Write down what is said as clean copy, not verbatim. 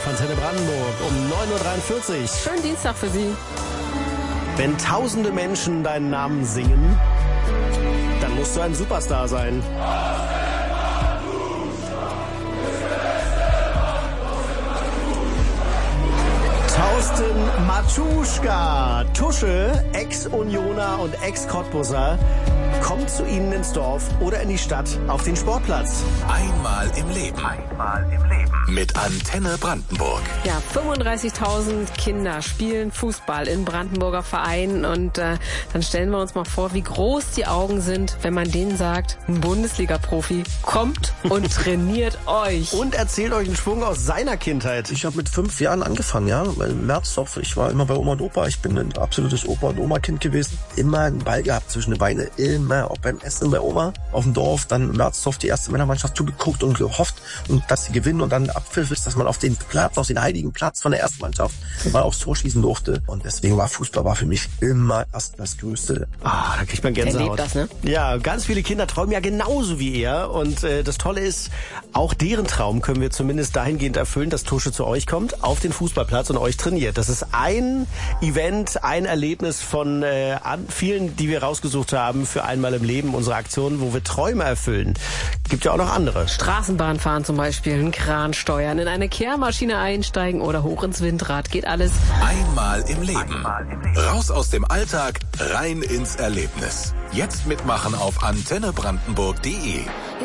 auf Antenne Brandenburg um 9.43 Uhr. Schönen Dienstag für Sie. Wenn tausende Menschen deinen Namen singen, dann musst du ein Superstar sein. Thorsten Matuschka, Tusche, Ex-Unioner und Ex-Cottbusser, kommt zu Ihnen ins Dorf oder in die Stadt auf den Sportplatz. Einmal im Leben. Mit Antenne Brandenburg. Ja, 35.000 Kinder spielen Fußball in Brandenburger Vereinen und dann stellen wir uns mal vor, wie groß die Augen sind, wenn man denen sagt, ein Bundesliga-Profi kommt und trainiert euch. Und erzählt euch einen Schwung aus seiner Kindheit. Ich habe mit 5 Jahren angefangen, ja, im Merzdorf. Ich war immer bei Oma und Opa. Ich bin ein absolutes Opa- und Oma-Kind gewesen. Immer einen Ball gehabt zwischen den Beinen, immer. Auch beim Essen bei Oma auf dem Dorf, dann im Merzdorf die erste Männermannschaft zugeguckt und gehofft, und dass sie gewinnen und dann Abpfiff ist, dass man auf den Platz, auf den heiligen Platz von der ersten Mannschaft mal aufs Tor schießen durfte. Und deswegen war Fußball für mich immer erst das Größte. Ah, da kriegt man Der Gänsehaut. lebt das, ne? Ja, ganz viele Kinder träumen ja genauso wie er. Und das Tolle ist, auch deren Traum können wir zumindest dahingehend erfüllen, dass Tusche zu euch kommt, auf den Fußballplatz und euch trainiert. Das ist ein Event, ein Erlebnis von vielen, die wir rausgesucht haben für einmal im Leben, unsere Aktion, wo wir Träume erfüllen. Gibt ja auch noch andere. Straßenbahn fahren zum Beispiel, einen Kran steuern, in eine Kehrmaschine einsteigen oder hoch ins Windrad, geht alles. Einmal im Leben. Raus aus dem Alltag, rein ins Erlebnis. Jetzt mitmachen auf antennebrandenburg.de.